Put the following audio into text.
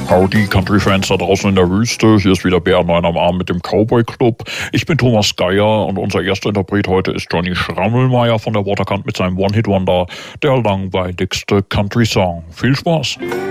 Howdy, Country-Fans da draußen in der Wüste. Hier ist wieder Bär9 am Arm mit dem Cowboy Club. Ich bin Thomas Geier und unser erster Interpret heute ist Johnny Schrammelmeier von der Waterkant mit seinem One-Hit-Wonder, der langweiligste Country-Song. Viel Spaß!